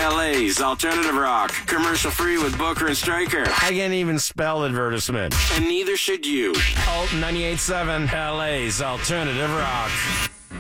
LA's alternative rock. Commercial free with Booker and Stryker. I can't even spell advertisement. And neither should you. Alt 98.7, LA's alternative rock.